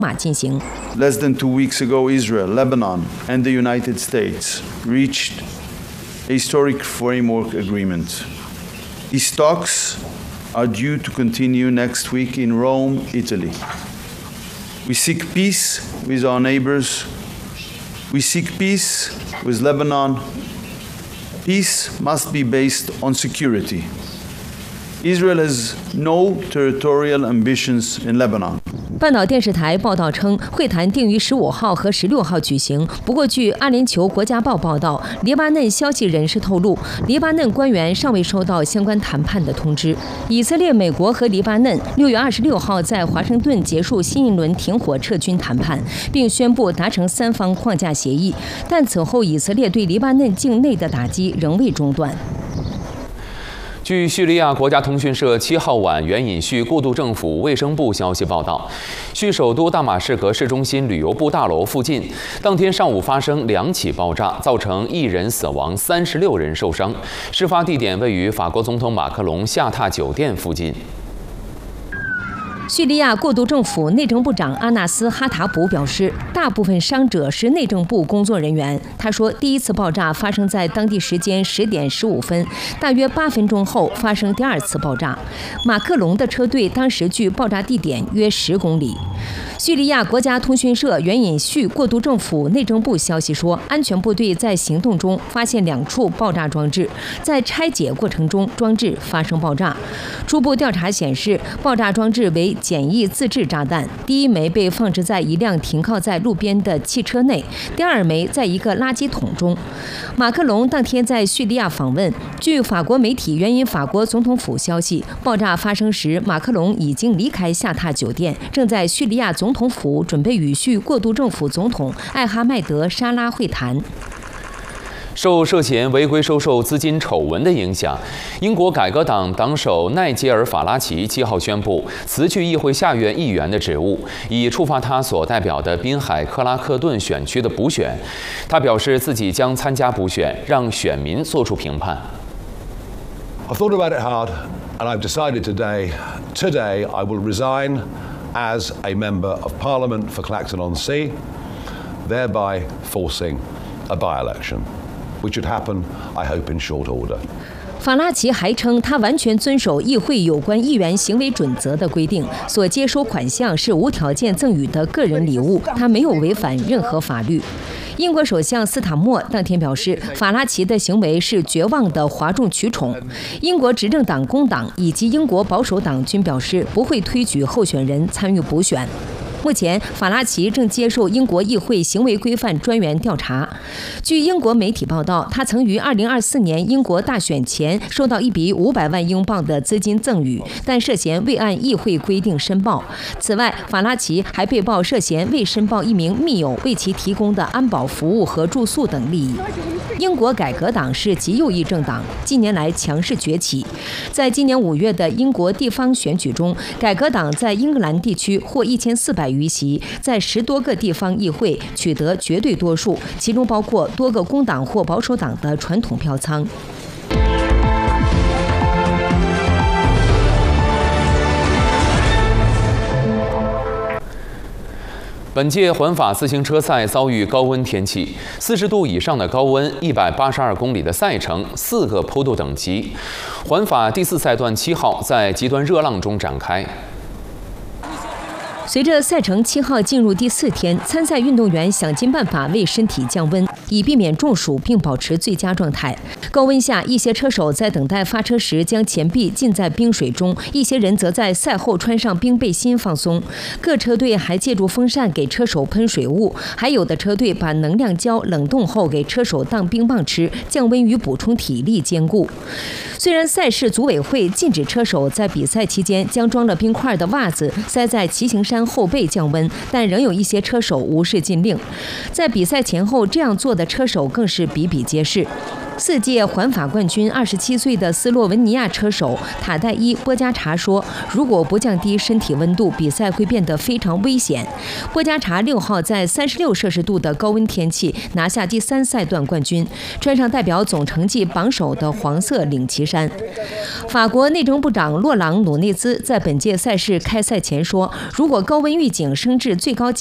马进行。 Less than 2 weeks ago, Israel, Lebanon, and the United States reached a historic framework agreement. These talks are due to continue next week in Rome, Italy. We seek peace with our neighbors. We seek peace with Lebanon. Peace must be based on security. Israel has no territorial ambitions in Lebanon. 半岛电视台报道称，会谈定于15号和16号举行。不过，据阿联酋国家报报道，黎巴嫩消息人士透露，黎巴嫩官员尚未收到相关谈判的通知。以色列、美国和黎巴嫩6月26号在华盛顿结束新一轮停火撤军谈判，并宣布达成3方框架协议。但此后，以色列对黎巴嫩境内的打击仍未中断。 据叙利亚国家通讯社7号晚援引叙过渡政府卫生部消息报道，叙首都大马士革市中心旅游部大楼附近，当天上午发生2起爆炸，造成1人死亡，36人受伤。事发地点位于法国总统马克龙下榻酒店附近。 叙利亚过渡政府内政部长阿纳斯·哈塔卜表示，大部分伤者是内政部工作人员。他说，第一次爆炸发生在当地时间10点15分，大约8分钟后发生第2次爆炸。马克龙的车队当时距爆炸地点约10公里。叙利亚国家通讯社援引叙过渡政府内政部消息说，安全部队在行动中发现2处爆炸装置，在拆解过程中装置发生爆炸。初步调查显示，爆炸装置为简易自制炸弹，第一枚被放置在一辆停靠在路边的汽车内，第2枚在一个垃圾桶中。马克龙当天在叙利亚访问，据法国媒体援引法国总统府消息，爆炸发生时，马克龙已经离开下榻酒店，正在叙利亚总统府准备与叙过渡政府总统艾哈迈德·沙拉会谈。 受涉嫌违规收受资金丑闻的影响，英国改革党党首奈杰尔·法拉奇7号宣布辞去议会下院议员的职务，以触发他所代表的滨海克拉克顿选区的补选。他表示自己将参加补选，让选民做出评判。 I've thought about it hard, and I've decided today I will resign as a member of Parliament for Clacton-on-Sea, thereby forcing a by-election.Which should happen, I hope, in short order. 法拉奇还称，他完全遵守议会有关议员行为准则的规定，所接收款项是无条件赠予的个人礼物，他没有违反任何法律。英国首相斯塔默当天表示，法拉奇的行为是绝望的哗众取宠。英国执政党工党以及英国保守党均表示不会推举候选人参与补选。目前，法拉奇正接受英国议会行为规范专员调查。据英国媒体报道，他曾于2024年英国大选前收到一笔500万英镑的资金赠与，但涉嫌未按议会规定申报。此外，法拉奇还被曝涉嫌未申报一名密友为其提供的安保服务和住宿等利益。英国改革党是极右翼政党，近年来强势崛起。在今年5月的英国地方选举中，改革党在英格兰地区获1400余席，在10多个地方议会取得绝对多数，其中包括多个工党或保守党的传统票仓。 本届环法自行车赛遭遇高温天气，40度以上的高温，182公里的赛程，4个坡度等级。环法第4赛段7号在极端热浪中展开。 随着赛程7号进入第4天，参赛运动员想尽办法为身体降温，以避免中暑并保持最佳状态。高温下，一些车手在等待发车时将前臂浸在冰水中，一些人则在赛后穿上冰背心放松。各车队还借助风扇给车手喷水雾，还有的车队把能量胶冷冻后给车手当冰棒吃，降温与补充体力兼顾。虽然赛事组委会禁止车手在比赛期间将装了冰块的袜子塞在骑行衫后背降温，但仍有一些车手无视禁令。在比赛前后这样做的车手更是比比皆是。4届环法冠军27岁的斯洛文尼亚车手塔代伊·波加查说，如果不降低身体温度，比赛会变得非常危险。波加查6号在36摄氏度的高温天气拿下第3赛段冠军，穿上代表总成绩榜首的黄色领旗衫。 法国内政部长洛朗·努内兹在本届赛事开赛前说，如果高温预警升至最高